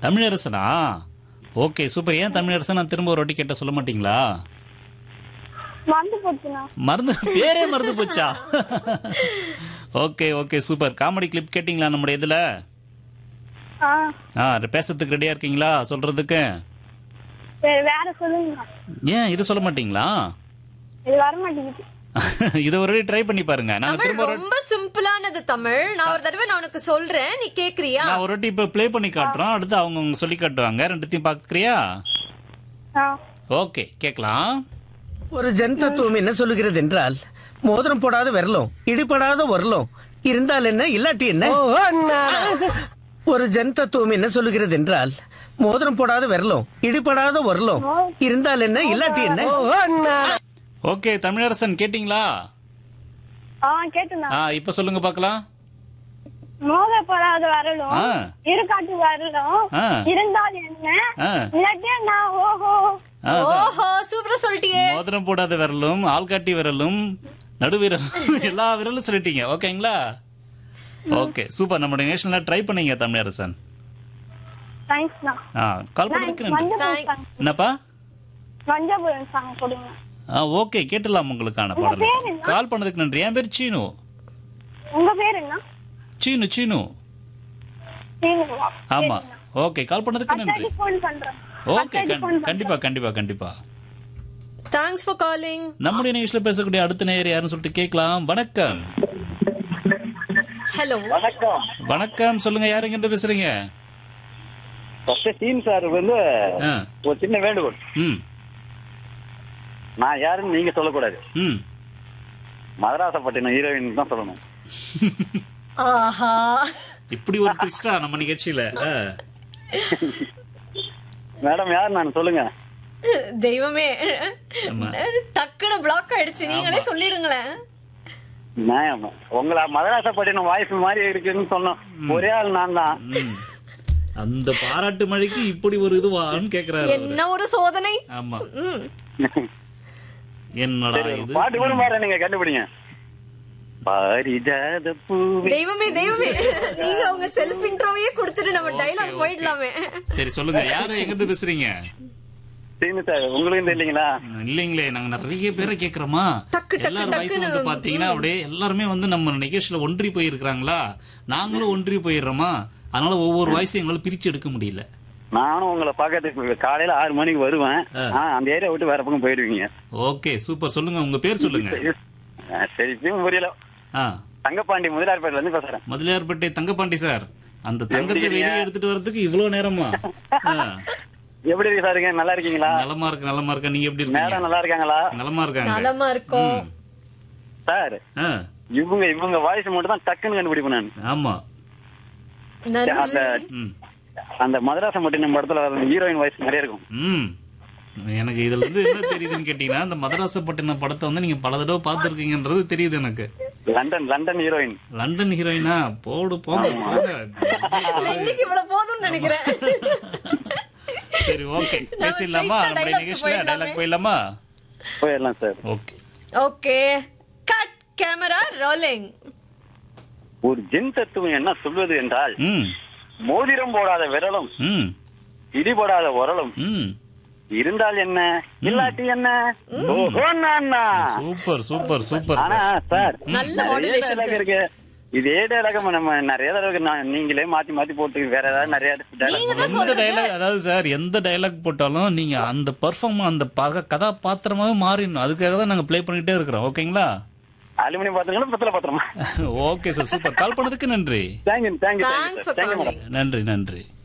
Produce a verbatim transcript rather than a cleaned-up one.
தமிழரசனா? Okay super. ஏன் தமிழரசன் நான் திரும்ப ஒரு வாட்டி கேட்ட சொல்ல மாட்டீங்களா? மறந்து போச்சுண்ணா. மறந்து பேரே மறந்து போச்சா? Okay okay super. Comedy clip கேட்டிங்களா நம்முடைய இதுல? ஆ ஆ பேசுறதுக்கு ரெடியா இருக்கீங்களா சொல்றதுக்கு? சரி வேற சொல்லுங்க. ஏன் இது சொல்ல மாட்டீங்களா? இது வர மாட்டேங்குது. இத ஒரு ட்ரை பண்ணி பாருங்க. நான் தமிழ் திரும்ப ஒரு- ரொம்ப சிம்பிளானது தமிழ். நான் ஒரு தடவை நான் உனக்கு சொல்றேன், நீ கேக்குறியா? நான் ஒரு வாட்டி இப்ப ப்ளே பண்ணி காட்டுறோம். அடுத்து அவங்க அவங்க சொல்லி காட்டுவாங்க. ரெண்டுத்தையும் பாக்குறியா? ஆ ஓகே கேக்கலாம். ஒரு ஜன் தத்துவம் என்ன சொல்லுகிறது என்றால், மோதிரம் போடாத விரலும் இடிபடாத உரலும் இருந்தால் என்ன இல்லாட்டி என்ன. ஒரு ஜன் தத்துவம் என்ன சொல்லுகிறது என்றால், மோதிரம் போடாத விரலும் இடிபடாத உரலும் இருந்தால் என்ன இல்லாட்டி என்ன. ஓகே தமிழரசன் கேட்டிங்களா? ஆ கேட்டுண்ணா. ஆ இப்ப சொல்லுங்க பாக்கலாம். மோதப்படாத வரலும் ஆ. இருக்காட்டு வரலும் ஆ. இருந்தால் என்ன ஆ. இல்லாட்டி என்ன. ஓஹோ ஆ, ஓஹோ சூப்பரா சொல்லிட்டியே. மோதிரம் போடாத விரலும் ஆள்காட்டி விரலும் நடுவிரலும் எல்லா விரலும் சொல்லிட்டீங்க. ஓகேங்களா? Okay super. நம்முடைய நேஷனல்ல ட்ரை பண்ணீங்க தமிழரசன். தேங்க்ஸ்ண்ணா. ஆ கால் பண்ணதுக்கு நன்றி. மஞ்சள் சாங் என்னப்பா? மஞ்சள் சாங் கொடுங்க. ஆ ஓகே கேட்டலாம் உங்களுக்கான உங்க பாடல். பேர் என்ன? கால் பண்ணதுக்கு நன்றி. என் பேர் சீனு. உங்க பேர் என்ன? சீனு சீனு. சீனுவா? ஆமா. ஓகே கால் பண்ணதுக்கு நன்றி. அத்தாடி ஃபோன் பண்றேன். ஓகே அத்தாடி ஃபோன் கண்டிப்பா கண்டிப்பா கண்டிப்பா. Thanks for calling. நம்முடைய நிகழ்ச்சியில பேசக்கூடிய அடுத்த நேயர் யாருன்னு சொல்லிட்டு கேட்கலாம். வணக்கம். ஹலோ வணக்கம். வணக்கம் சொல்லுங்க. யாரு எங்க இருந்து பேசுறீங்க? டீம் சார் வந்து ஆ. ஒரு சின்ன வேண்டுகோள். ம் நான் யாருன்னு நீங்க சொல்லக்கூடாது. ம் மதராசப்பட்டினம் ஹீரோயின் தான் சொல்லணும். ஆஹா இப்படி ஒரு ட்விஸ்டா நம்ம நிகழ்ச்சியில? ஆ. மேடம் யார் நான் சொல்லுங்க. தெய்வமே, ஆமா. டக்குனு பிளாக் ஆயிடுச்சு. நீங்களே ஆமா. சொல்லிடுங்களேன். நான் உங்களை மதராசப்பட்டினம் வாய்ஸ் மாதிரி இருக்குன்னு சொன்னோம். ஒரே ஆள் நான் தான். ம். அந்த பாராட்டு மழைக்கு இப்படி ஒரு இதுவான்னு கேக்குறாரு அவரு. என்ன ஒரு சோதனை. ஆமா. ம். என்னடா சரி, இது? பாட்டு கூட பாரு, நீங்க கண்டுபிடிங்க. பாரிஜாத பூவே. தெய்வமே தெய்வமே, நீங்க உங்க செல்ஃப் இன்ட்ரோவையே கொடுத்துட்டு நம்ம Okay, டைலாக் okay. போயிடலாமே. சரி சொல்லுங்க. யாரு எங்க இருந்து பேசுறீங்க? சீனு சார் உங்களுக்கும் தெரியலீங்களா? இல்லைங்களே, நாங்க நிறைய பேரை கேக்குறோமா. டக்கு, டக்கு, எல்லாரும் வயசு டக்குன்னு வந்து பாத்தீங்கன்னா அப்படியே எல்லாருமே வந்து நம்ம நிகழ்ச்சியில ஒன்றி போயிருக்காங்களா. நாங்களும் ஒன்றி போயிடுறோமா. அதனால ஒவ்வொரு வாய்ஸையும் எங்களால பிரிச்சு எடுக்க முடியல. நானும் உங்களை பாக்கிறதுக்கு காலையில ஆறு மணிக்கு வருவேன். ஆ. ஆ, அந்த ஏரியா விட்டு வேற பக்கம் போயிடுவீங்க. Okay super. சொல்லுங்க உங்க பேர் சொல்லுங்க. ஆ, சரி இப்பயும் புரியல. ஆ தங்கப்பாண்டி முதலியார்பேட்ல இருந்து பேசுறேன். முதலியார்பேட்டை தங்கப்பாண்டி சார். அந்த தங்கத்தை எப்படி வெளியே இருக்கீங்க? எடுத்துட்டு வர்றதுக்கு இவ்வளவு நேரமா? ஆ. எப்படி இருக்கு சாருங்க? நல்லா இருக்கீங்களா? நலமா இருக்கு நலமா இருக்கா. நீங்க எப்படி மேடம் இருக்கீங்க? நல்லா இருக்காங்களா? நலமா இருக்காங்க. நலமா இருக்கோம். ம். சார் ஆ, இவங்க இவங்க வாய்ஸ் மட்டும் தான் டக்குன்னு கண்டுபிடிப்பேன் நான். ஆமா. அந்த நன்றி. ம். அந்த மதராசப்பட்டினம் படத்துல ஹீரோயின் வாய்ஸ் நிறைய இருக்கும். ம். எனக்கு இதுல இருந்து என்ன தெரியுதுன்னு கேட்டீங்கன்னா, அந்த மதராசப்பட்டினம் படத்தை வந்து நீங்க பல தடவை பார்த்திருக்கீங்கன்றது தெரியுது எனக்கு. London London heroine. லண்டன் ஹீரோயினா? போடு போங்க. இன்னைக்கு இவ்வளவு போதும்னு நினைக்கிறேன். சரி ஓகே பேசிடலாமா? straight ஆ நம்முடைய dialogue நிகழ்ச்சியில போயிடலாமே. டைலாக் போயிடலாமா? போயிடலாம் sir. Okay. Okay cut camera rolling. ஒரு ஜென் தத்துவம் என்ன சொல்வது என்றால், ம் மோதிரம் போடாத விரலும் ம் இடிபடாத உரலும் ம் இருந்தால் என்ன இல்லாட்டி என்ன. ஓஹோ நானா. சூப்பர் சூப்பர் சூப்பர் ஆனா சார் நல்ல நிறைய modulation dialogue sir. இருக்கு. இதே டைலாக நம்ம நிறைய தடவை நான் நீங்களே மாத்தி மாத்தி போட்டு வேற ஏதாவது நிறைய dialogue. எந்த டைலாக், அதாவது சார் எந்த டைலாக் போட்டாலும் நீங்க அந்த பெர்ஃபார்ம் அந்த பக கதாபாத்திரமாவே மாறிடணும். அதுக்காக தான் நாங்க ப்ளே பண்ணிட்டே இருக்கிறோம். ஓகேங்களா? அலுமினியம் பாத்திரங்களா பித்தளை பாத்திரமா? Okay sir super. கால் பண்ணதுக்கு நன்றி. Thank you thank you Thanks for thank you madam. calling. நன்றி நன்றி.